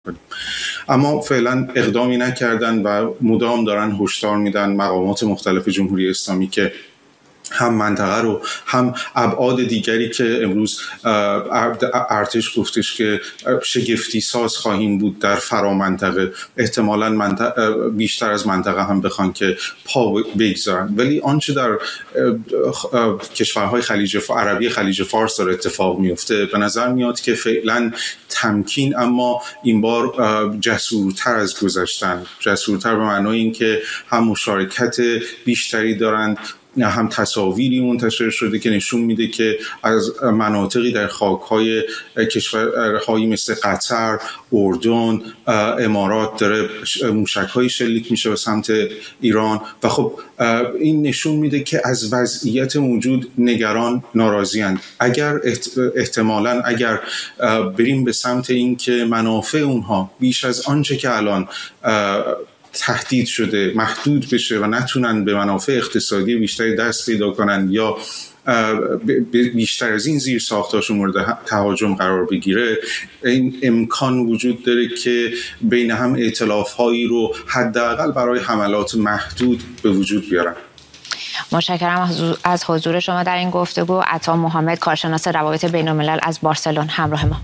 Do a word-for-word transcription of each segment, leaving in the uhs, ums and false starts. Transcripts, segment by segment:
اما فعلا اقدامی نکردن و مدام دارن هشدار میدن مقامات مختلف جمهوری اسلامی که هم منطقه رو هم ابعاد دیگری که امروز ارتش گفتش که شگفتی ساز خواهیم بود در فرامنطقه، احتمالاً منطقه بیشتر از منطقه هم بخوان که پا بگذارن. ولی آنچه در کشورهای خلیج عربی خلیج فارس داره اتفاق میفته به نظر میاد که فعلا تمکین، اما این بار جسورتر از گذشتن، جسورتر به معنای این که هم مشارکت بیشتری دارند، هم تصاویری منتشر شده که نشون میده که از مناطقی در خاک‌های کشورهایی مثل قطر، اردن، امارات داره موشک‌های شلیک میشه به سمت ایران و خب این نشون میده که از وضعیت موجود نگران ناراضی‌اند. اگر احتمالاً اگر بریم به سمت این که منافع اونها بیش از آنچه که الان تهدید شده محدود بشه و نتونن به منافع اقتصادی بیشتری دست پیدا کنن یا بیشتر از این زیر ساختاشون مورد تهاجم قرار بگیره، این امکان وجود داره که بین هم ائتلاف‌هایی رو حداقل برای حملات محدود به وجود بیارن. متشکرم از حضور شما در این گفتگو. عطا محمد، کارشناس روابط بین‌الملل از بارسلون، همراه ما.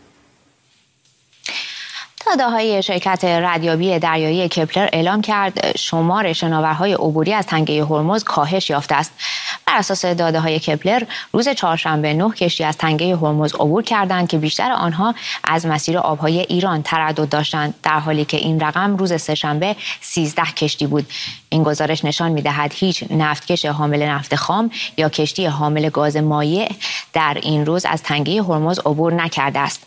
داده‌های شرکت ردیابی دریایی کپلر اعلام کرد شمار شناورهای عبوری از تنگه هرمز کاهش یافته است. بر اساس داده‌های کپلر روز چهارشنبه نه کشتی از تنگه هرمز عبور کردند که بیشتر آنها از مسیر آبهای ایران تردد داشتند، در حالی که این رقم روز سه‌شنبه سیزده کشتی بود. این گزارش نشان می‌دهد هیچ نفتکش حامل نفت خام یا کشتی حامل گاز مایع در این روز از تنگه هرمز عبور نکرده است.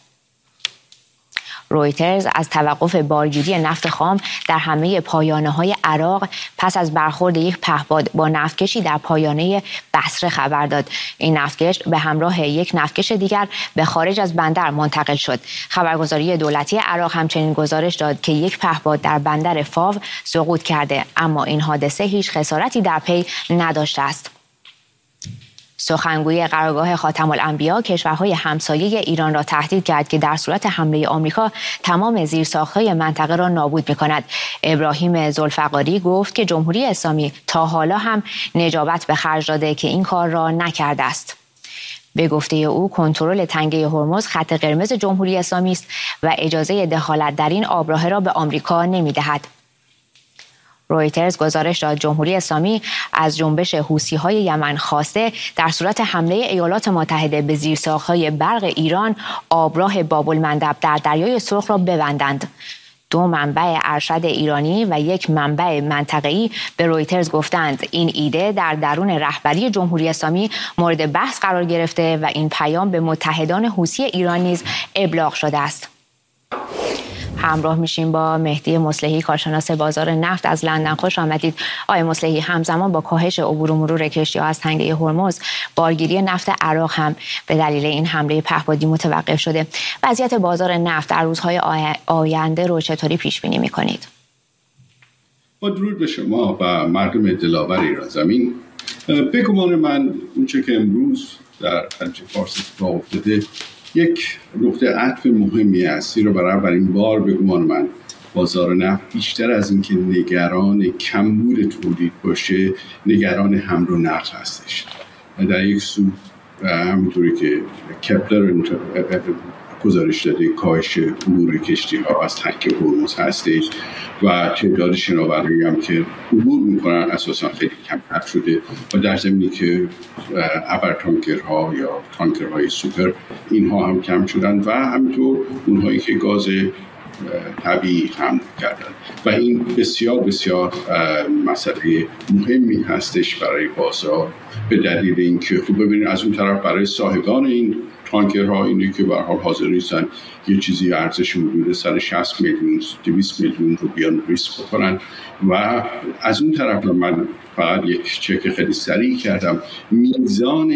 رویترز از توقف بارگیری نفت خام در همه پایانه‌های عراق پس از برخورد یک پهپاد با نفتکشی در پایانه بصره خبر داد. این نفتکش به همراه یک نفتکش دیگر به خارج از بندر منتقل شد. خبرگزاری دولتی عراق همچنین گزارش داد که یک پهپاد در بندر فاو سقوط کرده، اما این حادثه هیچ خسارتی در پی نداشته است. سخنگوی قرارگاه خاتم الانبیا کشورهای همسایه ایران را تهدید کرد که در صورت حمله آمریکا تمام زیرساخت‌های منطقه را نابود می‌کند. ابراهیم ذوالفقاری گفت که جمهوری اسلامی تا حالا هم نجابت به خرج داده که این کار را نکرده است. به گفته او کنترل تنگه هرمز خط قرمز جمهوری اسلامی است و اجازه دخالت در این آبراه را به آمریکا نمی‌دهد. رویترز گزارش داد جمهوری اسلامی از جنبش حوثی‌های یمن خواسته در صورت حمله ایالات متحده به زیرساخت‌های برق ایران آبراه باب‌المندب در دریای سرخ را ببندند. دو منبع ارشد ایرانی و یک منبع منطقه‌ای به رویترز گفتند این ایده در درون رهبری جمهوری اسلامی مورد بحث قرار گرفته و این پیام به متحدان حوثی ایران نیز ابلاغ شده است. همراه میشیم با مهدی مصلحی، کارشناس بازار نفت از لندن. خوش آمدید آقای مصلحی. همزمان با کاهش عبور و مرور کشتی‌ها از تنگه هرمز، بارگیری نفت عراق هم به دلیل این حمله پهپادی متوقف شده. وضعیت بازار نفت در روزهای آینده رو چطوری پیش بینی می‌کنید؟ با درود به شما و مردم دلاور ایران زمین. به گمان من اونچه که امروز در خلیج فارس اتفاق افتاده یک نقطه عطف مهمی است، زیرا برای اولین بار به گمان من بازار نفت بیشتر از اینکه نگران کمبود تولید باشه نگران حمل و نقل هستش. در یک سو همونطوری که کپلر گزارش داده کاهش عبور کشتی ها از تنگه هرمز هستش و تعداد شناورهایی هم که عبور میکنن اساسا خیلی کمتر شده و در زمینی که ابر تانکرها یا تانکرهای سوپر اینها هم کم شدن و همینطور اونهایی که گاز طبیعی حمل کردن و این بسیار بسیار مسئله مهمی هستش برای بازار، به دلیل اینکه خوب ببینید از اون طرف برای صاحبان این تانکرها اینه که به هر حال حاضر نیستن یه چیزی ارزش حدود صد و شصت میلیون دویست میلیون رو بیان ریسک بکنن و از اون طرف من فقط یک چک خیلی سریع کردم میزان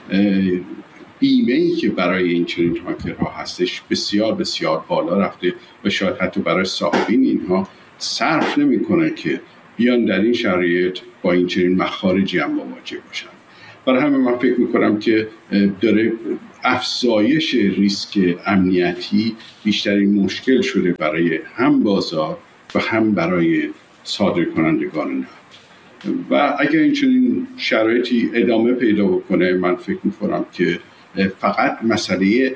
بیمه‌ای که برای این چنین تانکرها هستش بسیار بسیار بالا رفته و شاید حتی برای صاحبین اینها صرف نمی‌کنه که بیان در این شرایط با این چنین مخارجی هم مواجه باشن. برای همین من فکر میکنم که داره افزایش ریسک امنیتی بیشترین مشکل شده برای هم بازار و هم برای صادر کنندگان نفت. و اگر این چنین شرایطی ادامه پیدا بکنه، من فکر میکنم که فقط مسئله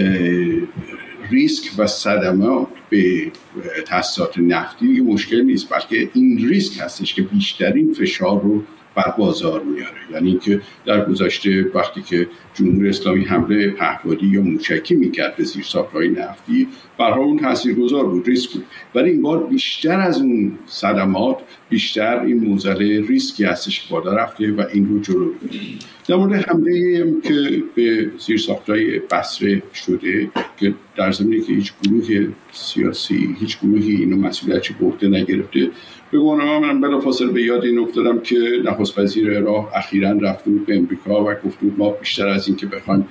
ریسک و صدمات به تأسیسات نفتی دیگه مشکل نیست، بلکه این ریسک هستش که بیشترین فشار رو بر بازار میاره. یعنی اینکه در گذشته وقتی که جمهوری اسلامی حمله پهپادی یا موشکی میکرد به زیرساخت‌های نفتی، برای اون تاثیرگذار بود، ریسک بود، ولی این بار بیشتر از اون صدمات، بیشتر این موزله ریسکی هستش که بالا رفته و این رو جلو می‌بره. در مورد حمله که به زیرساخت‌های بصره شده که در زمینی که هیچ گروه سیاسی، هیچ گروهی اینو مسئولیتش به عهده نگرفته، به گونه من بلافاصله به یاد این افتادم که نخست وزیر عراق اخیراً رفت بود به امریکا و گفت ما بیشتر از این که بخوایم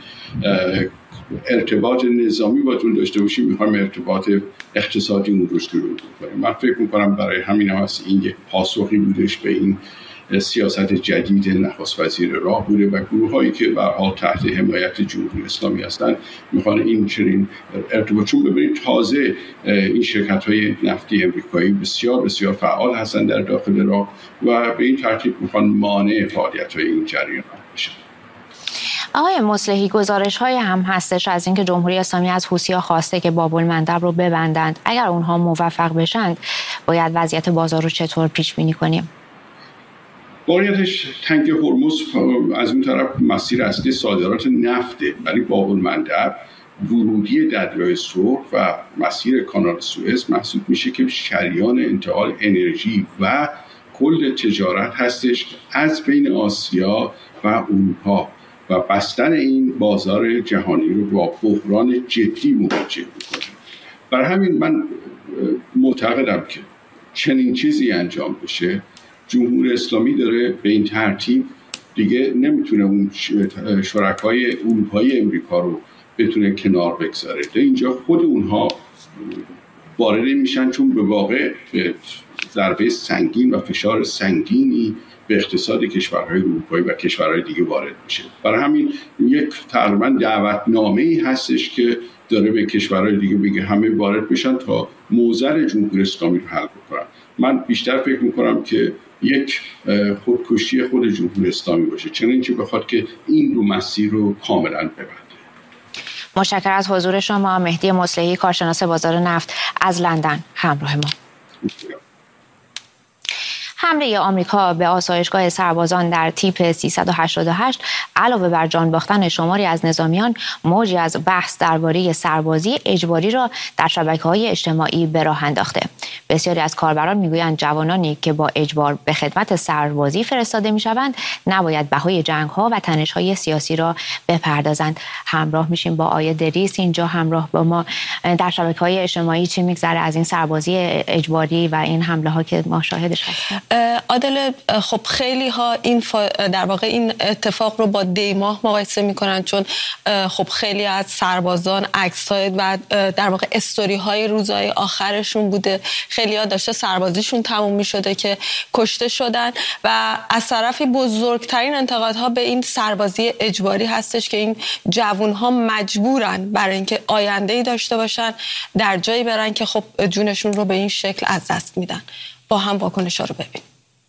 ارتباط نظامی باتون داشته باشیم، میخوایم ارتباط اقتصادی اون رو شروع کنیم. من فکر میکنم برای همین هم هست این یک پاسخی بودش به این سیاست جدید نخست وزیر عراق بوده و گروه هایی که به حال تحت حمایت جمهوری اسلامی هستند میخوان این چنین ارتباط، چون ببینید تازه این شرکت های نفتی امریکایی بسیار بسیار فعال هستند در داخل عراق و به این ترتیب میخوان مانع فعالیت های این جریان بشن. آقای مصلحی، گزارش های هم هستش از اینکه جمهوری اسلامی از حوثی‌ها خواسته که باب المندب رو ببندند. اگر اونها موفق بشند باید وضعیت بازار رو چطور پیش بینی کنیم؟ واقعیتش تنگ هرمز از اون طرف مسیر اصلی صادرات نفته، ولی باب المندب ورودی دریای سرخ و مسیر کانال سوئز محسوب میشه که شریان انتقال انرژی و کل تجارت هستش از بین آسیا و اروپا و بستن این بازار جهانی رو با بحران جدی مواجه میکنه. برای همین من معتقدم که چنین چیزی انجام بشه، جمهوری اسلامی داره به این ترتیب دیگه نمیتونه اون شرکای اروپایی امریکا رو بتونه کنار بگذاره. ده اینجا خود اونها وارد میشن، چون به واقع به ضربه سنگین و فشار سنگینی به اقتصاد کشورهای اروپایی و کشورهای دیگه وارد میشه. برای همین یک تقریبا دعوتنامه‌ای هستش که داره به کشورهای دیگه بگه همه وارد بشن تا موزل جمهوری اسلامی رو حل بکنن. من بیشتر فکر میکنم که یک خودکشی خود جمهوری اسلامی باشه، چنانچه که بخواد که این رو مسیر رو کاملا ببنده. متشکرم از حضور شما. مهدی مصلحی، کارشناس بازار نفت از لندن همراه ما. حمله آمریکا به آسایشگاه سربازان در تیپ سیصد و هشتاد و هشت علاوه بر جان باختن شماری از نظامیان، موجی از بحث درباره سربازی اجباری را در شبکه‌های اجتماعی به راه انداخته. بسیاری از کاربران میگویند جوانانی که با اجبار به خدمت سربازی فرستاده میشوند نباید بهای جنگ‌ها و تنش‌های سیاسی را بپردازند. همراه میشیم با آیه دریس اینجا همراه با ما. در شبکه‌های اجتماعی چی میگذره از این سربازی اجباری و این حمله‌ها که ما شاهدش هستیم؟ عادل، خب خیلی ها این فا... در واقع این اتفاق رو با دیماه مقایسه میکنن، چون خب خیلی از سربازان عکس‌های و در واقع استوری های روزهای آخرشون بوده، خیلی ها داشته سربازیشون تموم میشده که کشته شدن و از طرفی بزرگترین انتقادها به این سربازی اجباری هستش که این جوانها مجبورن برای اینکه آینده‌ای داشته باشن در جایی برن که خب جونشون رو به این شکل از دست میدن. با هم واکنش‌ها رو ببین.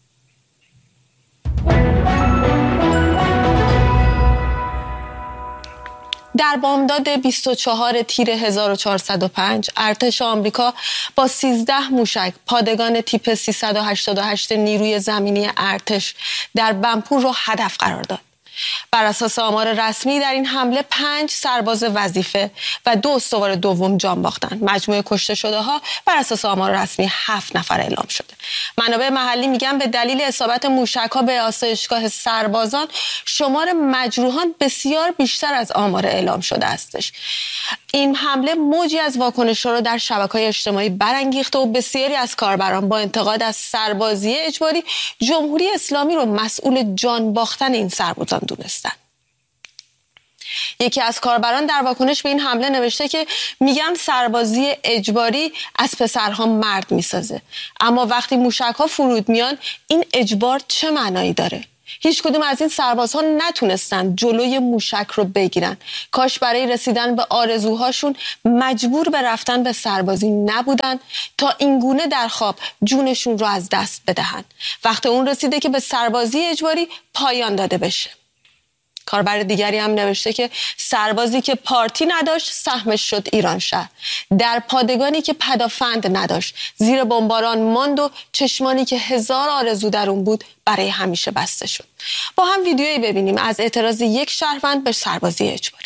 در بامداد بیست و چهارم تیر هزار و چهارصد و پنج ارتش آمریکا با سیزده موشک پادگان تیپ سیصد و هشتاد و هشت نیروی زمینی ارتش در بنپور را هدف قرار داد. بر اساس آمار رسمی در این حمله پنج سرباز وظیفه و دو استوار دوم جان باختند. مجموع کشته شده ها بر اساس آمار رسمی هفت نفر اعلام شده. منابع محلی میگن به دلیل اصابت موشک‌ها به آسایشگاه سربازان شمار مجروحان بسیار بیشتر از آمار اعلام شده استش. این حمله موجی از واکنش‌ها را در شبکه‌های اجتماعی برانگیخته و بسیاری از کاربران با انتقاد از سربازی اجباری جمهوری اسلامی رو مسئول جان باختن این سربازان دونستن. یکی از کاربران در واکنش به این حمله نوشته که میگن سربازی اجباری از پسرها مرد میسازه، اما وقتی موشک‌ها فرود میان این اجبار چه معنایی داره؟ هیچ کدوم از این سربازها نتونستن جلوی موشک رو بگیرن. کاش برای رسیدن به آرزوهاشون مجبور به رفتن به سربازی نبودن تا اینگونه در خواب جونشون رو از دست بدهن. وقت اون رسیده که به سربازی اجباری پایان داده بشه. کاربر دیگری هم نوشته که سربازی که پارتی نداشت سهمش شد ایران شهر. در پادگانی که پدافند نداشت زیر بمباران ماند و چشمانی که هزار آرزو در اون بود برای همیشه بسته شد. با هم ویدیویی ببینیم از اعتراض یک شهروند به سربازی اجباری.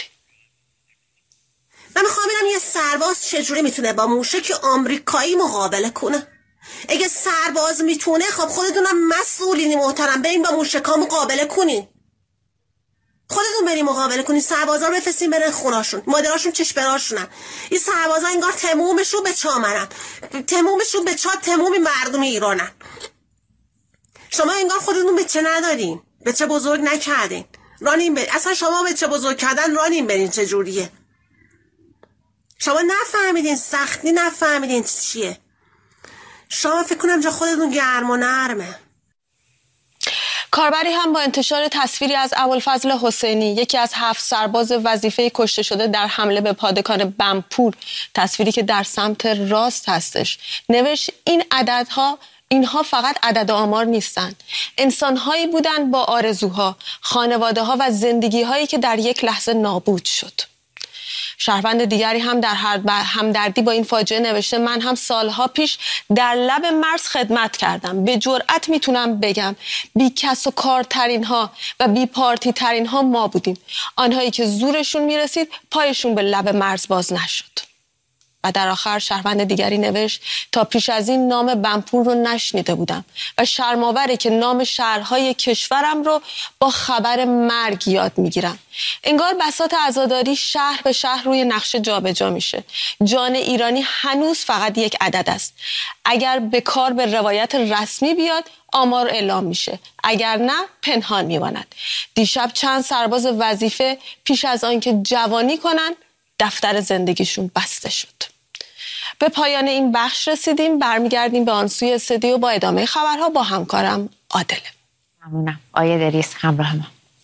من میخوام ببینم یه سرباز چجوری میتونه با موشک آمریکایی مقابله کنه. اگه سرباز میتونه خب خودتونم مسئولینی محترم بریم با موشکا مقابله کنین. خودتون بریم مقابله کنین. سربازا رو بفرستین برن خوناشون. مادراشون چشمراشونن. این سربازا انگار تمومشون به چامرن. تمومشون به چا تموم مردم ایرانن. شما انگار خودتون به چه ندارین. به چه بزرگ نکردین. رانین برین. اصلا شما به چه بزرگ کردن رانین برین چه جوریه. شما نفهمیدین سختی نفهمیدین چیه. شما فکر کنم جا خودتون گرم و نرمه. کاربری هم با انتشار تصویری از ابوالفضل حسینی یکی از هفت سرباز وظیفه کشته شده در حمله به پادگان بمپور، تصویری که در سمت راست هستش، نوشت این عددها اینها فقط عدد آمار نیستند. انسانهایی بودند با آرزوها، خانواده ها و زندگی هایی که در یک لحظه نابود شد. شهروند دیگری هم در همدردی با این فاجعه نوشته من هم سالها پیش در لب مرز خدمت کردم. به جرئت میتونم بگم بی کس و کار ترین ها و بی پارتی ترین ها ما بودیم. آنهایی که زورشون میرسید پایشون به لب مرز باز نشد. و در آخر شهروند دیگری نوشت تا پیش از این نام بمپور رو نشنیده بودم و شرم‌آوره که نام شهرهای کشورم رو با خبر مرگ یاد میگیرم. انگار بساط عزاداری شهر به شهر روی نقشه جابجا میشه. جان ایرانی هنوز فقط یک عدد است. اگر به کار به روایت رسمی بیاد آمار اعلام میشه، اگر نه پنهان میماند. دیشب چند سرباز وظیفه پیش از آن که جوانی کنن دفتر زندگیشون بسته شد. به پایان این بخش رسیدیم. برمیگردیم به آن سوی استودیو با ادامه خبرها با همکارم عادله. ممنونم. آیه دریس همراه ما.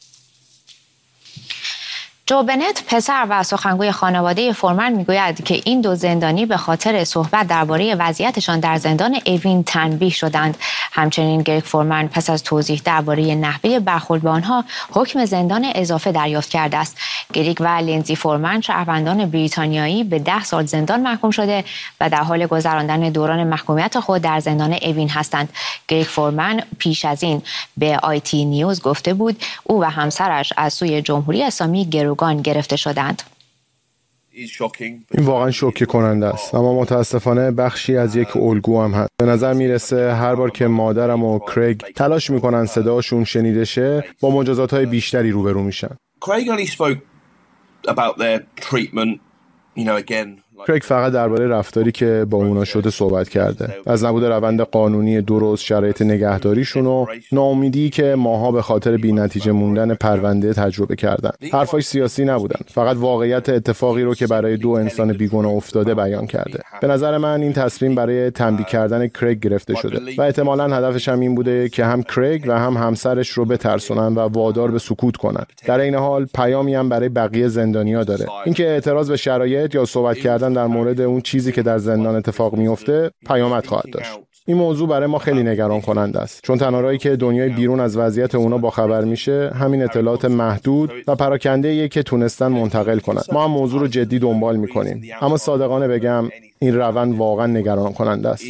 جو بنت پسر و سخنگوی خانواده فورمن میگوید که این دو زندانی به خاطر صحبت درباره وضعیتشان در زندان اوین تنبیه شدند. همچنین گریگ فورمن پس از توضیح درباره نحوه برخورد با آنها حکم زندان اضافه دریافت کرده است. گریگ و لینزی فورمن شهروندان بریتانیایی به ده سال زندان محکوم شده و در حال گذراندن دوران محکومیت خود در زندان اوین هستند. گریگ فورمن پیش از این به آی تی نیوز گفته بود او و همسرش از سوی جمهوری اسلامی گروگان گرفته شدند. این واقعا شوکه کننده است، اما متاسفانه بخشی از یک الگو هم هست. به نظر میرسه هر بار که مادرم و کریگ تلاش میکنن صداشون شنیده شه با مجازات‌های بیشتری روبرو میشن. کریگ فقط درباره رفتاری که با اونا شده صحبت کرده. از نبود روند قانونی درست، شرایط نگهداریشون و ناامیدی که ماها به خاطر بی‌نتیجه موندن پرونده تجربه کردن. حرفاش سیاسی نبودن، فقط واقعیت اتفاقی رو که برای دو انسان بیگناه افتاده بیان کرده. به نظر من این تصمیم برای تنبیه کردن کریگ گرفته شده و احتمالاً هدفش هم این بوده که هم کریگ و هم همسرش رو بترسونن و وادار به سکوت کنن. در این حال پیامی هم برای بقیه زندانیا داره. اینکه اعتراض به شرایط یا صحبت کردن در مورد اون چیزی که در زندان اتفاق میفته پیامد خواهد داشت. این موضوع برای ما خیلی نگران کننده است، چون تنها راهی که دنیای بیرون از وضعیت اونا با خبر میشه همین اطلاعات محدود و پراکنده‌ایه که تونستن منتقل کنن. ما هم موضوع رو جدی دنبال میکنیم، اما صادقانه بگم این روند واقعا نگران کننده است.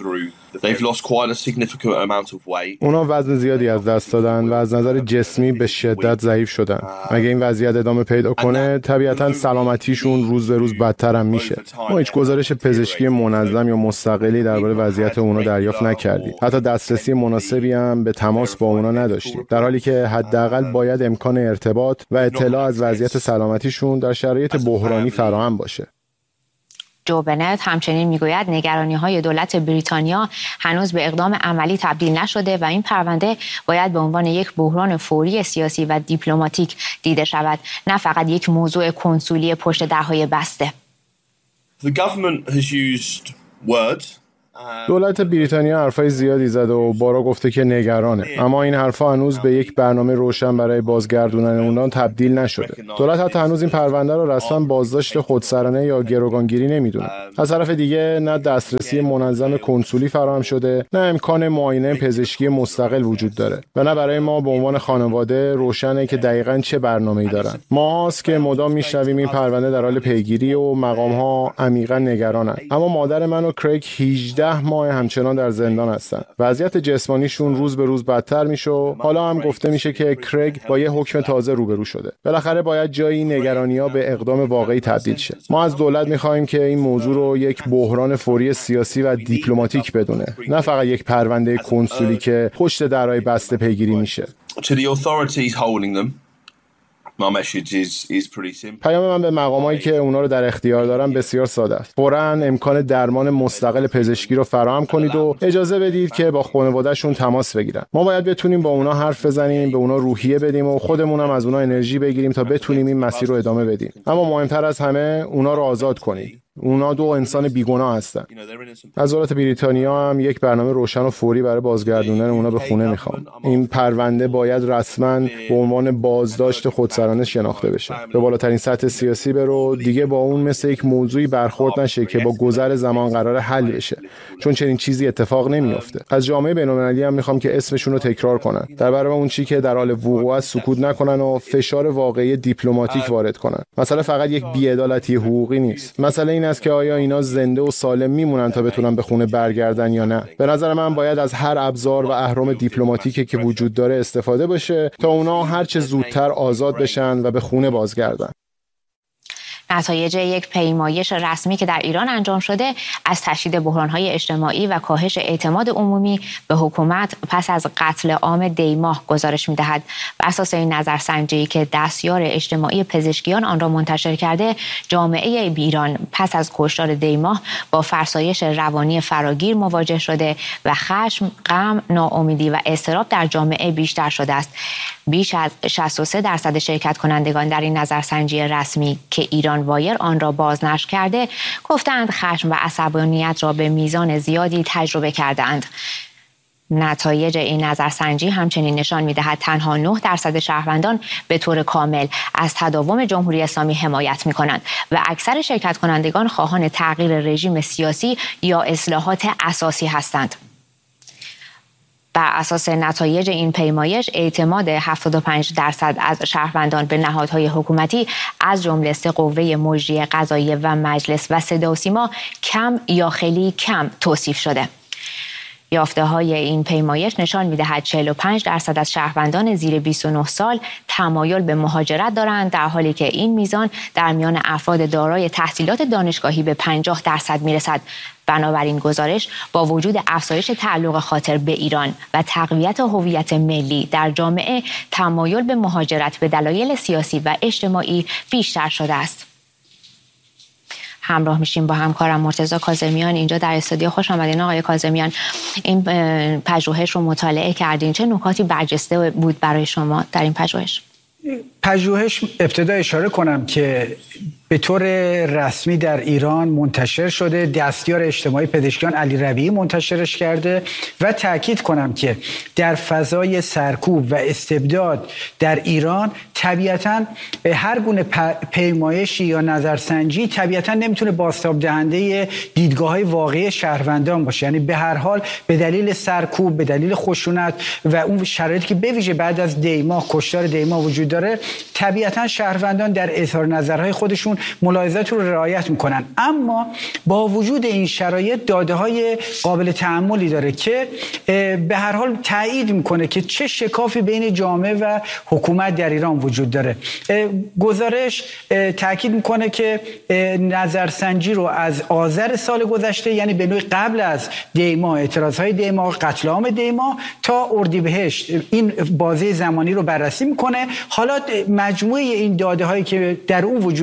اونا وزن زیادی از دست دادن و از نظر جسمی به شدت ضعیف شدن. اگه این وضعیت ادامه پیدا کنه طبیعتاً سلامتیشون روز به روز بدتر هم میشه. ما هیچ گزارش پزشکی منظم یا مستقلی درباره وضعیت اونا دریافت نکردیم. حتی دسترسی مناسبی هم به تماس با اونا نداشتیم، در حالی که حداقل باید امکان ارتباط و اطلاع از وضعیت سلامتیشون در شرایط بحرانی فراهم باشه. جو بنت همچنین میگوید نگرانی‌های دولت بریتانیا هنوز به اقدام عملی تبدیل نشده و این پرونده باید به عنوان یک بحران فوری سیاسی و دیپلماتیک دیده شود، نه فقط یک موضوع کنسولی پشت درهای بسته. The government has used words دولت بریتانیا حرفای زیادی زده و بارا گفته که نگرانه، اما این حرفا هنوز به یک برنامه روشن برای بازگردوندن اونها تبدیل نشده. دولت حتی هنوز این پرونده رو رسما بازداشت خودسرانه یا گروگانگیری نمیدونه. از طرف دیگه نه دسترسی منظم کنسولی فراهم شده، نه امکان معاینه پزشکی مستقل وجود داره و نه برای ما به عنوان خانواده روشنه که دقیقاً چه برنامه‌ای دارن. ماهاست که مدام میشنویم این پرونده در حال پیگیری و مقام‌ها عمیقاً نگرانن. اما مادر من و کریگ هجده ماه همچنان در زندان هستن. وضعیت جسمانیشون روز به روز بدتر میشه و حالا هم گفته میشه که کریگ با یه حکم تازه روبرو شده. بالاخره باید جایی نگرانی‌ها به اقدام واقعی تبدیل شه. ما از دولت می‌خوایم که این موضوع رو یک بحران فوری سیاسی و دیپلماتیک بدونه، نه فقط یک پرونده کنسولی که پشت درهای بسته پیگیری میشه. پیام من به مقامایی که اونا رو در اختیار دارن بسیار ساده است. فوراً امکان درمان مستقل پزشکی رو فراهم کنید و اجازه بدید که با خانواده‌شون تماس بگیرن. ما باید بتونیم با اونا حرف بزنیم، به اونا روحیه بدیم و خودمون هم از اونا انرژی بگیریم تا بتونیم این مسیر رو ادامه بدیم. اما مهمتر از همه اونا رو آزاد کنید. اونا دو انسان بیگناه هستن. از دولت بریتانیا هم یک برنامه روشن و فوری برای بازگردوندن اونا به خونه میخوام. این پرونده باید رسما به عنوان بازداشت خودسرانه شناخته بشه، به بالاترین سطح سیاسی برو، دیگه با اون مثل یک موضوعی برخورد نشه که با گذر زمان قرار حل بشه، چون چنین چیزی اتفاق نمیافته. از جامعه بین‌المللی هم میخوام که اسمشون رو تکرار کنن، در برابر اون چیزی که در حال وقوع است سکوت نکنن و فشار واقعی دیپلماتیک وارد کنن. مثلا فقط یک بی‌عدالتی حقوقی نیست، مثلا این است که آیا اینا زنده و سالم میمونن تا بتونن به خونه برگردن یا نه. به نظر من باید از هر ابزار و اهرم دیپلماتیکی که وجود داره استفاده بشه تا اونا هر چه زودتر آزاد بشن و به خونه بازگردن. نتایج یک پیمایش رسمی که در ایران انجام شده از تشدید بحران‌های اجتماعی و کاهش اعتماد عمومی به حکومت پس از قتل عام دیماه گزارش می‌دهد. بر اساس این نظرسنجی که دستیار اجتماعی پزشکیان آن را منتشر کرده، جامعه ایران پس از کشتار دیماه با فرسایش روانی فراگیر مواجه شده و خشم، غم، ناامیدی و اضطراب در جامعه بیشتر شده است. بیش از شصت و سه درصد شرکت کنندگان در این نظرسنجی رسمی که ایران وایر آن را بازنشر کرده گفتند خشم و عصبانیت را به میزان زیادی تجربه کردند. نتایج این نظرسنجی همچنین نشان می‌دهد تنها نه درصد شهروندان به طور کامل از تداوم جمهوری اسلامی حمایت می‌کنند و اکثر شرکت کنندگان خواهان تغییر رژیم سیاسی یا اصلاحات اساسی هستند. بر اساس نتایج این پیمایش اعتماد هفتاد و پنج درصد از شهروندان به نهادهای حکومتی از جمله سه قوه مجریه قضاییه و مجلس و صدا و سیما کم یا خیلی کم توصیف شده. یافته‌های این پیمایش نشان می‌دهد چهل و پنج درصد از شهروندان زیر بیست و نه سال تمایل به مهاجرت دارند، در حالی که این میزان در میان افراد دارای تحصیلات دانشگاهی به پنجاه درصد میرسد. بنابراین گزارش با وجود افزایش تعلق خاطر به ایران و تقویت هویت ملی در جامعه، تمایل به مهاجرت به دلایل سیاسی و اجتماعی بیشتر شده است. همراه میشیم با همکارم مرتضی کاظمیان اینجا در استودیو. خوش آمدین آقای کاظمیان. این پژوهش رو مطالعه کردین، چه نکاتی برجسته بود برای شما در این پژوهش؟ پژوهش ابتدا اشاره کنم که به طور رسمی در ایران منتشر شده، دستیار اجتماعی پزشکیان علی ربیعی منتشرش کرده و تاکید کنم که در فضای سرکوب و استبداد در ایران طبیعتاً هر گونه پیمایشی یا نظرسنجی طبیعتاً نمیتونه بازتاب دهنده دیدگاه‌های واقعی شهروندان باشه. یعنی به هر حال به دلیل سرکوب، به دلیل خشونت و اون شرایطی که به ویژه بعد از دیماه، کشتار دیماه وجود داره، طبیعتاً شهروندان در اظهار نظرهای خودشون ملاحظات رو رعایت میکنن. اما با وجود این شرایط داده‌های قابل تأملی داره که به هر حال تایید میکنه که چه شکافی بین جامعه و حکومت در ایران وجود داره. گزارش تاکید میکنه که نظرسنجی رو از آذر سال گذشته، یعنی به نوعی قبل از دیماه، اعتراضهای دیماه، قتل عام دیماه تا اردیبهشت، این بازه زمانی رو بررسی میکنه. حالا مجموعه این داده هایی که در اون وجود داره اینه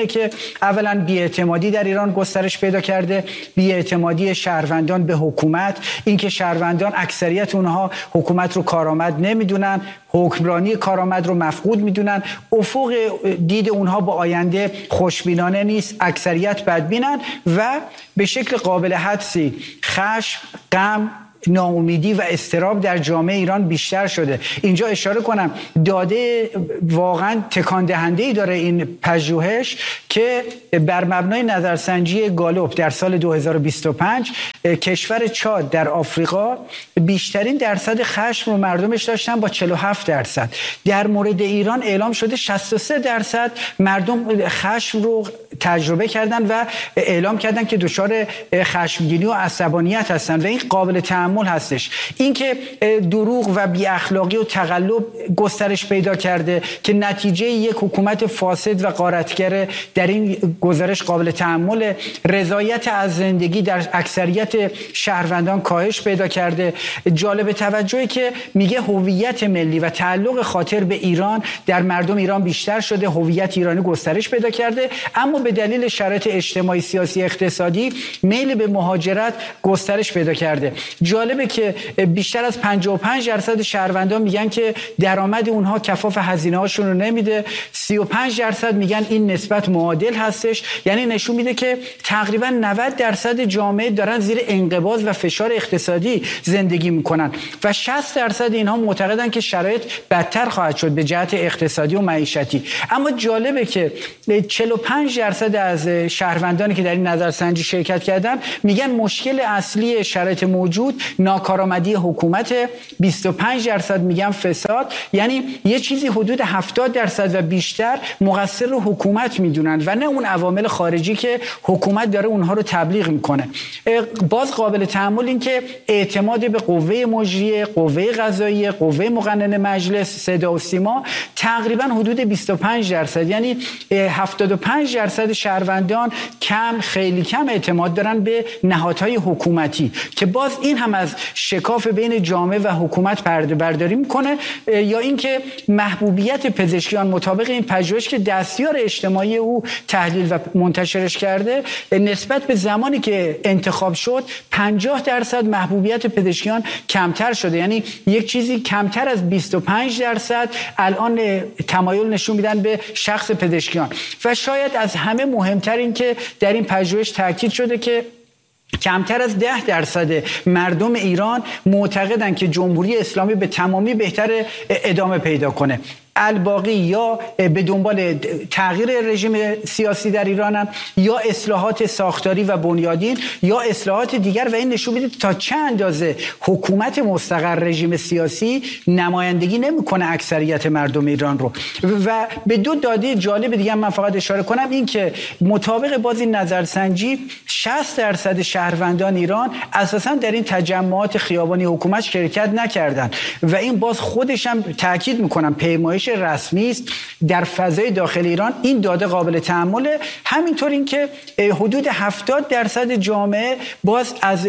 اینه که اولا بی‌اعتمادی در ایران گسترش پیدا کرده، بی‌اعتمادی شهروندان به حکومت، اینکه شهروندان اکثریت اونها حکومت رو کارآمد نمیدونن، حکمرانی کارآمد رو مفقود میدونن، افق دید اونها با آینده خوشبینانه نیست، اکثریت بدبینن و به شکل قابل حدسی خشم، غم، ناامیدی و اضطراب در جامعه ایران بیشتر شده. اینجا اشاره کنم داده واقعا تکان دهنده‌ای داره این پژوهش که بر مبنای نظرسنجی گالوپ در سال دو هزار و بیست و پنج کشور چاد در آفریقا بیشترین درصد خشم رو مردمش داشتن با چهل و هفت درصد. در مورد ایران اعلام شده شصت و سه درصد مردم خشم رو تجربه کردن و اعلام کردن که دچار خشمگینی و عصبانیت هستن و این قابل تأمل هستش. اینکه دروغ و بی اخلاقی و تقلب گسترش پیدا کرده که نتیجه یک حکومت فاسد و غارتگر در این گزارش قابل تأمل. رضایت از زندگی در اکثریت شهروندان کاهش پیدا کرده. جالب توجهی که میگه هویت ملی و تعلق خاطر به ایران در مردم ایران بیشتر شده، هویت ایرانی گسترش پیدا کرده، اما به دلیل شرایط اجتماعی، سیاسی، اقتصادی میل به مهاجرت گسترش پیدا کرده. جالبه که بیشتر از پنجاه و پنج درصد شهروندان میگن که درآمد اونها کفاف هزینه هاشون رو نمیده، سی و پنج درصد میگن این نسبت معادل هستش. یعنی نشون میده که تقریبا نود درصد جامعه دارن زیر انقباض و فشار اقتصادی زندگی میکنن و شصت درصد اینها معتقدن که شرایط بدتر خواهد شد به جهت اقتصادی و معیشتی. اما جالبه که چهل و پنج درصد از شهروندانی که در این نظرسنجی شرکت کردن میگن مشکل اصلی شرایط موجود ناکارآمدی حکومت، بیست و پنج درصد میگن فساد. یعنی یه چیزی حدود هفتاد درصد و بیشتر مقصر رو حکومت میدونن و نه اون عوامل خارجی که حکومت داره اونها رو تبلیغ میکنه. باز قابل تأمل این که اعتماد به قوه مجریه، قوه قضاییه، قوه مقننه مجلس، صدا و سیما تقریبا حدود بیست و پنج درصد، یعنی هفتاد و پنج درصد شهروندان کم، خیلی کم اعتماد دارن به نهادهای حکومتی که باز این هم از شکاف بین جامعه و حکومت پرده برداری میکنه. یا اینکه محبوبیت پزشکیان مطابق این پژوهش که دستیار اجتماعی او تحلیل و منتشرش کرده نسبت به زمانی که انتخاب شد پنجاه درصد محبوبیت پزشکیان کمتر شده. یعنی یک چیزی کمتر از بیست و پنج درصد الان تمایل نشون میدن به شخص پزشکیان. و شاید از همه مهمتر این که در این پژوهش تاکید شده که کمتر از ده درصد مردم ایران معتقدند که جمهوری اسلامی به تمامی بهتر ادامه پیدا کنه. الباقی یا به دنبال تغییر رژیم سیاسی در ایرانن یا اصلاحات ساختاری و بنیادین یا اصلاحات دیگر و این نشون میده تا چه اندازه حکومت مستقر رژیم سیاسی نمایندگی نمیکنه اکثریت مردم ایران رو. و به دو داده جالب دیگه من فقط اشاره کنم، این که مطابق باز این نظرسنجی شصت درصد شهروندان ایران اساسا در این تجمعات خیابانی حکومت شرکت نکردن و این باز خودش هم تاکید میکنم پیمایش رسمی است در فضای داخل ایران. این داده قابل تأمله. همینطور این که حدود هفتاد درصد جامعه باز از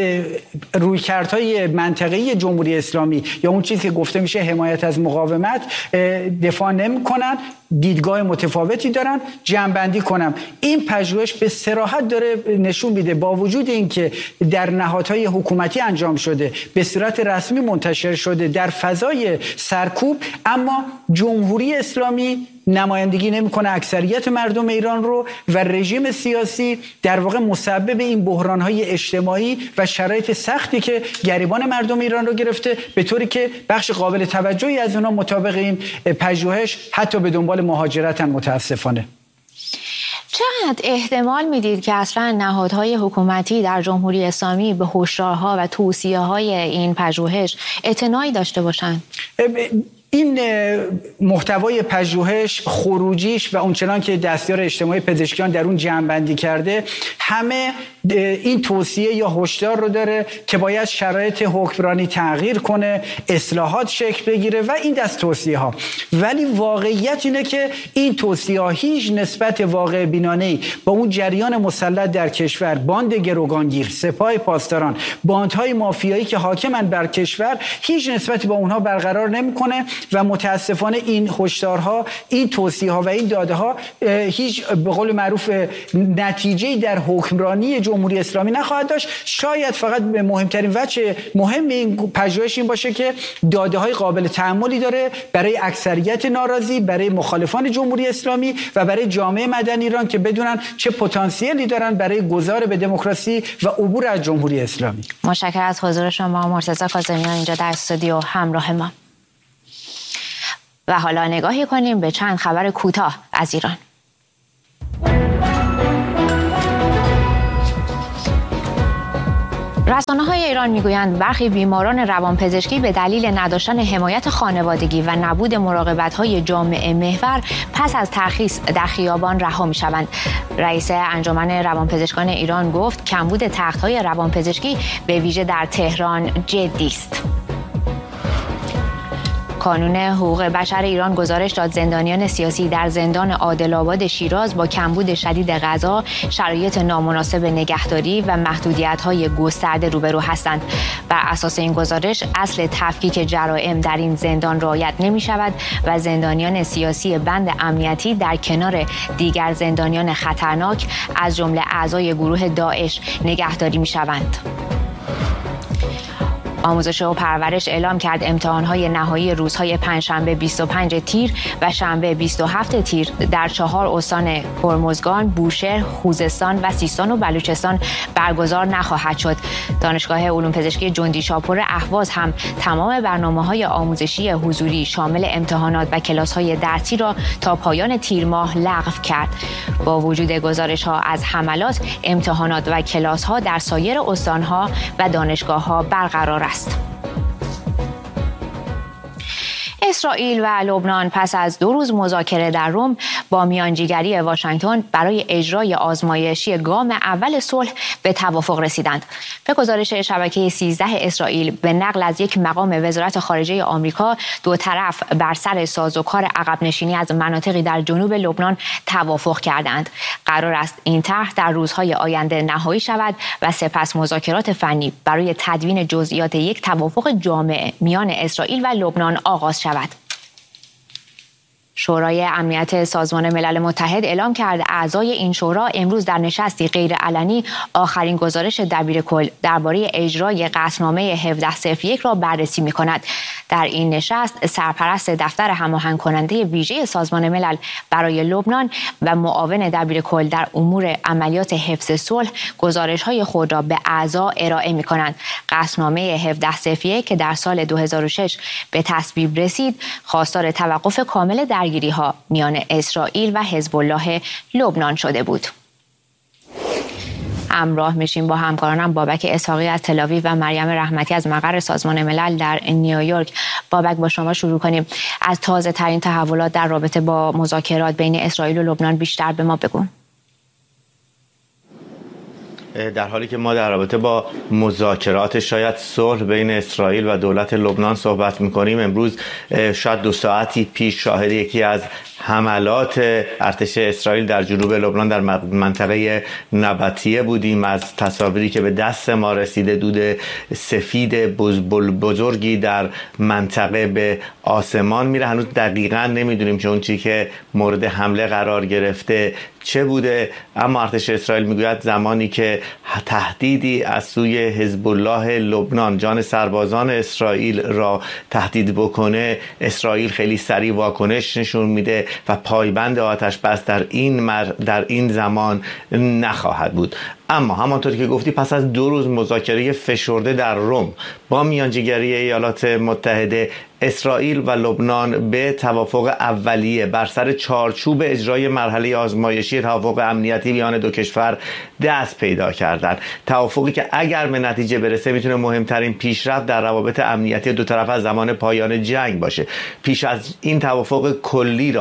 رویکردهای منطقه‌ای جمهوری اسلامی یا اون چیزی که گفته میشه حمایت از مقاومت دفاع نمی‌کنن، دیدگاه متفاوتی دارن. جمع‌بندی کنم، این پژوهش به صراحت داره نشون میده با وجود اینکه در نهادهای حکومتی انجام شده، به صورت رسمی منتشر شده در فضای سرکوب، اما جمهوری اسلامی نمایندگی نمیکنه اکثریت مردم ایران رو و رژیم سیاسی در واقع مسبب این بحران‌های اجتماعی و شرایط سختی که گریبان مردم ایران رو گرفته، به طوری که بخش قابل توجهی از اونها مطابق این پژوهش حتی به دنبال مهاجرتن. متاسفانه. چقدر احتمال میدید که اصلا نهادهای حکومتی در جمهوری اسلامی به هشدارها و توصیه‌های این پژوهش اعتنایی داشته باشند؟ این محتوای پژوهش، خروجیش و اونچنان که دستیار اجتماعی پزشکیان در اون جمع‌بندی کرده همه این توصیه یا هشدار رو داره که باید شرایط حکمرانی تغییر کنه، اصلاحات شکل بگیره و این دست توصیه ها. ولی واقعیت اینه که این توصیه ها هیچ نسبت واقع بینانه‌ای با اون جریان مسلط در کشور، باند گروگانگیر، سپاه پاسداران، باندهای مافیایی که حاکمن بر کشور، هیچ نسبتی با اونها برقرار نمیکنه و متاسفانه این هشدارها، این توصیه‌ها و این داده‌ها هیچ به قول معروف نتیجه‌ای در حکمرانی جمهوری اسلامی نخواهد داشت. شاید فقط به مهمترین وجه مهم این پژوهش این باشه که داده‌های قابل تأملی داره برای اکثریت ناراضی، برای مخالفان جمهوری اسلامی و برای جامعه مدنی ایران که بدونن چه پتانسیلی دارن برای گذار به دموکراسی و عبور از جمهوری اسلامی. متشکرم از حضور شما مرتضی کاظمیان اینجا در استودیو همراه ما. و حالا نگاهی کنیم به چند خبر کوتاه از ایران. رسانه‌های ایران میگویند برخی بیماران روانپزشکی به دلیل نداشتن حمایت خانوادگی و نبود مراقبت‌های جامعه محور پس از ترخیص در خیابان رها می‌شوند. رئیس انجمن روانپزشکان ایران گفت کمبود تخت‌های روانپزشکی به ویژه در تهران جدی است. کانون حقوق بشر ایران گزارش داد زندانیان سیاسی در زندان عادل‌آباد شیراز با کمبود شدید غذا، شرایط نامناسب نگهداری و محدودیت‌های گسترده روبرو هستند. بر اساس این گزارش اصل تفکیک جرائم در این زندان رعایت نمی‌شود و زندانیان سیاسی بند امنیتی در کنار دیگر زندانیان خطرناک از جمله اعضای گروه داعش نگهداری می‌شوند. آموزش و پرورش اعلام کرد امتحان‌های نهایی روزهای پنجشنبه بیست و پنج تیر و شنبه بیست و هفت تیر در چهار استان هرمزگان، بوشهر، خوزستان و سیستان و بلوچستان برگزار نخواهد شد. دانشگاه علوم پزشکی جندی شاپور اهواز هم تمام برنامه‌های آموزشی حضوری شامل امتحانات و کلاس‌های درسی را تا پایان تیر ماه لغو کرد. با وجود گزارش‌ها از حملات، امتحانات و کلاس‌ها در سایر استان‌ها و دانشگاه‌ها برقرار است. اسرائیل و لبنان پس از دو روز مذاکره در روم با میانجیگری واشنگتن برای اجرای آزمایشی گام اول صلح به توافق رسیدند. به گزارش شبکه سیزده اسرائیل به نقل از یک مقام وزارت خارجه آمریکا، دو طرف بر سر سازوکار عقب نشینی از مناطقی در جنوب لبنان توافق کردند. قرار است این طرح در روزهای آینده نهایی شود و سپس مذاکرات فنی برای تدوین جزئیات یک توافق جامع میان اسرائیل و لبنان آغاز شود. شورای امنیت سازمان ملل متحد اعلام کرد اعضای این شورا امروز در نشستی غیرعلنی آخرین گزارش دبیرکل درباره اجرای قطعنامه هفده صفر یک را بررسی می‌کند. در این نشست سرپرست دفتر هماهنگ کننده ویژه سازمان ملل برای لبنان و معاون دبیرکل در امور عملیات حفظ صلح گزارش‌های خود را به اعضا ارائه می‌کنند. قطعنامه هفده صفر یک که در سال دو هزار و شش به تصویب رسید، خواستار توقف کامل درگیری‌ها میان اسرائیل و حزب الله لبنان شده بود. همراه میشیم با همکارانم بابک اسحاقی از تل‌آویو و مریم رحمتی از مقر سازمان ملل در نیویورک. بابک، با شما شروع کنیم. از تازه ترین تحولات در رابطه با مذاکرات بین اسرائیل و لبنان بیشتر به ما بگو. در حالی که ما در رابطه با مذاکرات شاید صلح بین اسرائیل و دولت لبنان صحبت می‌کنیم، امروز شاید دو ساعتی پیش شاهد یکی از حملات ارتش اسرائیل در جنوب لبنان در منطقه نبطیه بودیم. از تصاویری که به دست ما رسیده، دود سفید بزرگی در منطقه به آسمان میره. هنوز دقیقاً نمیدونیم چون چی که مورد حمله قرار گرفته چه بوده، اما ارتش اسرائیل میگوید زمانی که تهدیدی از سوی حزب الله لبنان جان سربازان اسرائیل را تهدید بکنه، اسرائیل خیلی سریع واکنش نشون میده و پایبند آتش بس در این مر در این زمان نخواهد بود. اما همانطور که گفتی پس از دو روز مذاکره فشرده در روم با میانجیگری ایالات متحده، اسرائیل و لبنان به توافق اولیه بر سر چارچوب اجرای مرحله آزمایشی توافق امنیتی میان دو کشور دست پیدا کردند. توافقی که اگر به نتیجه برسه میتونه مهمترین پیشرفت در روابط امنیتی دو طرف از زمان پایان جنگ باشه. پیش از این توافق کلی را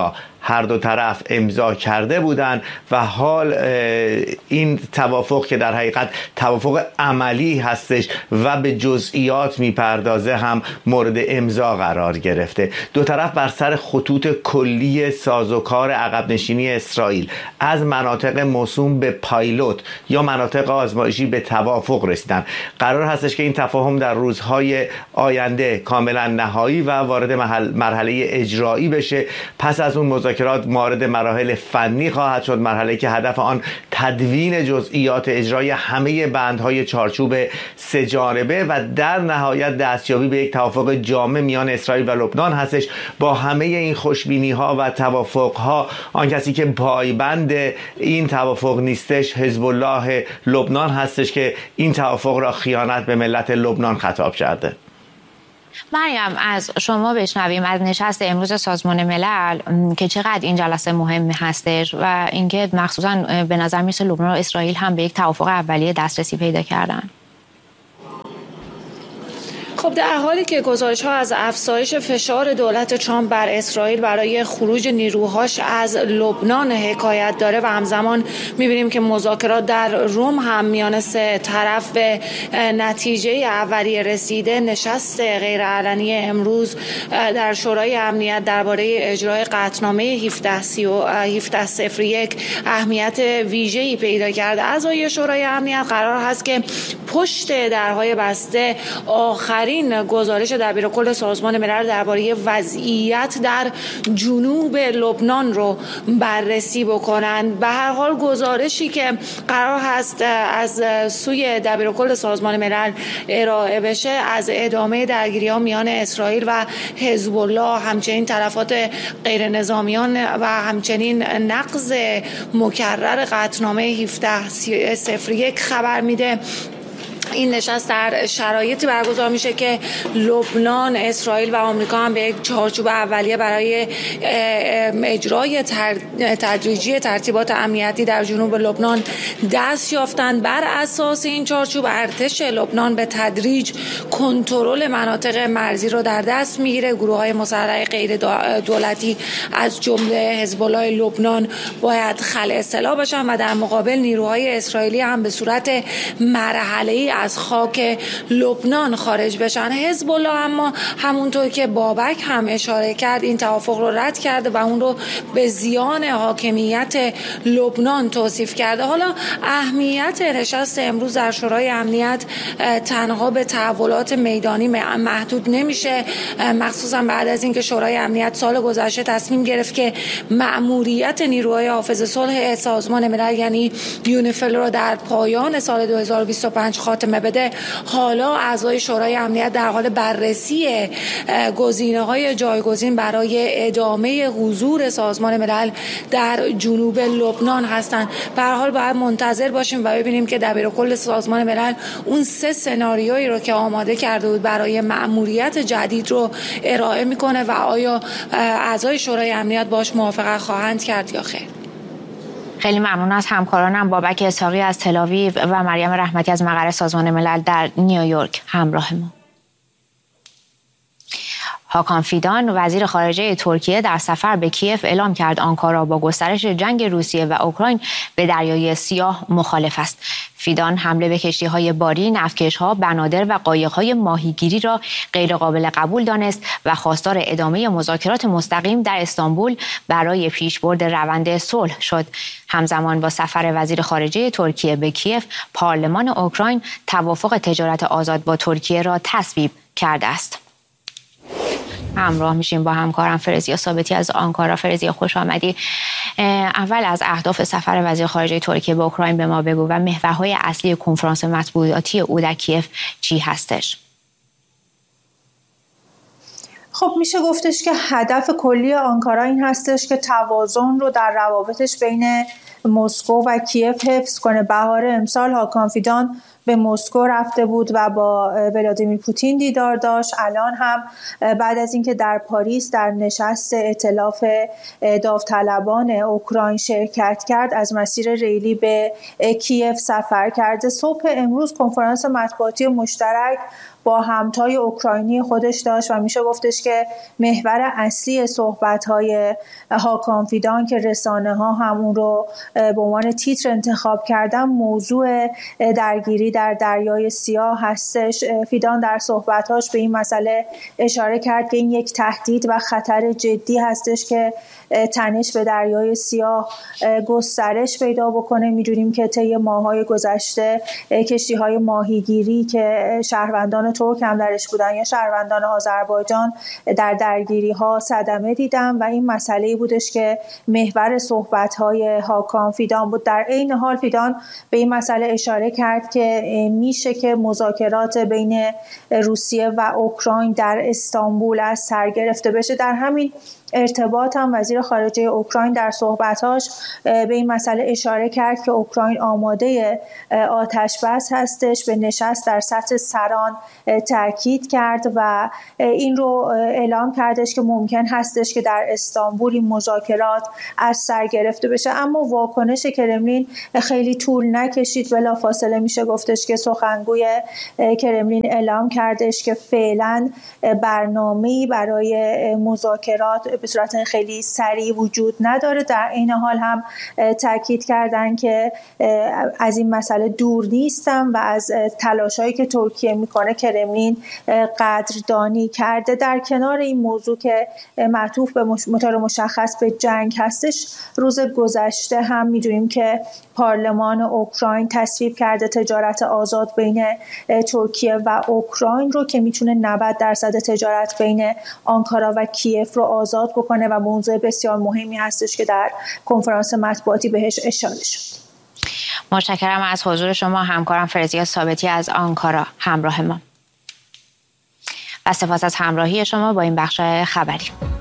هر دو طرف امضا کرده بودند و حال این توافق که در حقیقت توافق عملی هستش و به جزئیات میپردازه هم مورد امضا قرار گرفته. دو طرف بر سر خطوط کلی سازوکار عقب نشینی اسرائیل از مناطق موسوم به پایلوت یا مناطق آزمایشی به توافق رسیدن. قرار هستش که این تفاهم در روزهای آینده کاملا نهایی و وارد مرحله اجرایی بشه. پس از اون مذاکرات وارد مراحل فنی خواهد شد، مرحله که هدف آن تدوین جزئیات اجرای همه بندهای چارچوب سه جانبه و در نهایت دستیابی به یک توافق جامع میان اسرائیل و لبنان هستش. با همه این خوشبینی ها و توافق ها، آن کسی که پایبند این توافق نیستش حزب الله لبنان هستش که این توافق را خیانت به ملت لبنان خطاب کرده. مریم، از شما بشنویم از نشست امروز سازمان ملل که چقدر این جلسه مهم هستش و اینکه مخصوصا به نظر میرسه لبنان و اسرائیل هم به یک توافق اولیه دسترسی پیدا کردن. خب در حالی که گزارش‌ها از افزایش فشار دولت ترامپ بر اسرائیل برای خروج نیروهاش از لبنان حکایت داره و همزمان می‌بینیم که مذاکرات در روم هم میان سه طرف به نتیجه اولیه رسیده، نشست غیرعلنی امروز در شورای امنیت درباره اجرای قطعنامه هفده صفر یک اهمیت ویژه‌ای پیدا کرده. اعضای شورای امنیت قرار هست که پشت درهای بسته آخرین این گزارش دبیرکل سازمان ملل درباره وضعیت در جنوب لبنان رو بررسی بکنند. به هر حال گزارشی که قرار هست از سوی دبیرکل سازمان ملل ارائه بشه از ادامه درگیری‌ها میان اسرائیل و حزب الله، همچنین تلفات غیر نظامیان و همچنین نقض مکرر قطعنامه هفده صفر یک خبر میده. این نشست در شرایطی برگزار میشه که لبنان، اسرائیل و آمریکا هم به یک چارچوب اولیه برای اجرای تدریجی ترتیبات امنیتی در جنوب لبنان دست یافتند. بر اساس این چارچوب ارتش لبنان به تدریج کنترل مناطق مرزی رو در دست میگیره. گروه‌های مسلح غیر دولتی از جمله حزب الله لبنان باید خلع سلاح بشن و در مقابل نیروهای اسرائیلی هم به صورت مرحله‌ای از خاک لبنان خارج بشن. حزب الله اما همونطور که بابک هم اشاره کرد این توافق رو رد کرده و اون رو به زیان حاکمیت لبنان توصیف کرده. حالا اهمیت نشست امروز در شورای امنیت تنها به تحولات میدانی محدود نمیشه، مخصوصا بعد از اینکه شورای امنیت سال گذشته تصمیم گرفت که مأموریت نیروهای حافظ صلح سازمان ملل یعنی یونیفیل رو در پایان سال دو هزار و بیست و پنج خاتمه بده. حالا اعضای شورای امنیت در حال بررسی گزینه‌های جایگزین برای ادامه حضور سازمان ملل در جنوب لبنان هستند. به هر حال باید منتظر باشیم و ببینیم که دبیرکل سازمان ملل اون سه سناریویی رو که آماده کرده بود برای مأموریت جدید رو ارائه میکنه و آیا اعضای شورای امنیت باش موافقت خواهند کرد یا خیر. خیلی ممنون از همکارانم بابک اسحاقی از تل‌آویو و مریم رحمتی از مقر سازمان ملل در نیویورک همراه ما. هاکان فیدان وزیر خارجه ترکیه در سفر به کیف اعلام کرد آنکارا با گسترش جنگ روسیه و اوکراین به دریای سیاه مخالف است. فیدان حمله به کشتی‌های باری، نفتکش‌ها، بنادر و قایق‌های ماهیگیری را غیرقابل قبول دانست و خواستار ادامه مذاکرات مستقیم در استانبول برای پیشبرد روند صلح شد. همزمان با سفر وزیر خارجه ترکیه به کیف، پارلمان اوکراین توافق تجارت آزاد با ترکیه را تصویب کرده است. همراه میشیم با همکارم فرزیا ثابتی از آنکارا. فرزیا خوش آمدی. اول از اهداف سفر وزیر خارجه ترکیه به اوکراین به ما بگو و محورهای اصلی کنفرانس مطبوعاتی او در کیف چی هستش؟ خب میشه گفتش که هدف کلی آنکارا این هستش که توازن رو در روابطش بین مسکو و کیف حفظ کنه. بهار امسال هاکان فیدان به مسکو رفته بود و با ولادیمیر پوتین دیدار داشت. الان هم بعد از اینکه در پاریس در نشست ائتلاف داوطلبان اوکراین شرکت کرد، از مسیر ریلی به کیف سفر کرده. صبح امروز کنفرانس مطبوعاتی مشترک با همتای اوکراینی خودش داشت و میشه گفتش که محور اصلی صحبت‌های هاکان فیدان که رسانه‌ها هم اون رو به عنوان تیتر انتخاب کردن، موضوع درگیری در دریای سیاه هستش. فیدان در صحبت‌هاش به این مسئله اشاره کرد که این یک تهدید و خطر جدی هستش که تنش به دریای سیاه گسترش پیدا بکنه. می‌دونیم که طی ماه‌های گذشته کشتی‌های ماهیگیری که شهروندان ترک هم درش بودن یا شهروندان آذربایجان در درگیری‌ها صدمه دیدن و این مسئله‌ای بودش که محور صحبت‌های هاکان فیدان بود. در عین حال فیدان به این مسئله اشاره کرد که میشه که مذاکرات بین روسیه و اوکراین در استانبول از سر گرفته بشه. در همین ارتباط هم وزیر خارجه اوکراین در صحبتاش به این مسئله اشاره کرد که اوکراین آماده آتش بس هستش. به نشست در سطح سران تاکید کرد و این رو اعلام کردش که ممکن هستش که در استانبول این مذاکرات از سر گرفته بشه. اما واکنش کرملین خیلی طول نکشید. بلافاصله میشه گفتش که سخنگوی کرملین اعلام کردش که فعلا برنامه‌ای برای مذاکرات به صورت خیلی سریع وجود نداره. در این حال هم تاکید کردن که از این مسئله دور نیستن و از تلاشایی که ترکیه میکنه کرملین قدردانی کرده. در کنار این موضوع که معطوف به مطور مشخص به جنگ هستش، روز گذشته هم میدونیم که پارلمان اوکراین تصویب کرده تجارت آزاد بین ترکیه و اوکراین رو که میتونه نود درصد تجارت بین آنکارا و کیف رو آزاد بکنه و موضوع بسیار مهمی هستش که در کنفرانس مطبوعاتی بهش اشاره شد. متشکرم از حضور شما همکارم فرزیا ثابتی از آنکارا همراه ما. و سپاس از همراهی شما با این بخش خبری.